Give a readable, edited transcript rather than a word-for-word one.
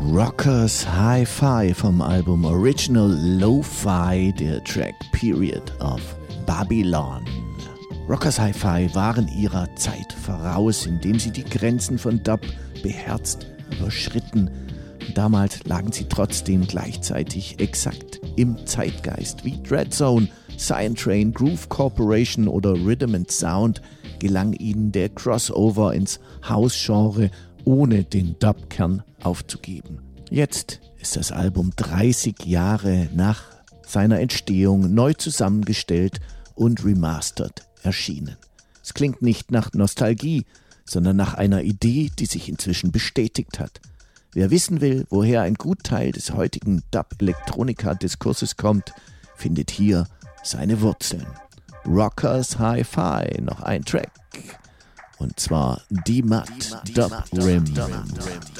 Rockers Hi-Fi vom Album Original Lo-Fi, der Track Period of Babylon. Rockers Hi-Fi waren ihrer Zeit voraus, indem sie die Grenzen von Dub beherzt überschritten. Damals lagen sie trotzdem gleichzeitig exakt im Zeitgeist. Wie Dreadzone, Cyan Train, Groove Corporation oder Rhythm and Sound gelang ihnen der Crossover ins House-Genre, ohne den Dub-Kern aufzugeben. Jetzt ist das Album 30 Jahre nach seiner Entstehung neu zusammengestellt und remastered erschienen. Es klingt nicht nach Nostalgie, sondern nach einer Idee, die sich inzwischen bestätigt hat. Wer wissen will, woher ein Gutteil des heutigen Dub-Elektronika-Diskurses kommt, findet hier seine Wurzeln. Rockers Hi-Fi, noch ein Track. Und zwar D-Mud Dub Rim.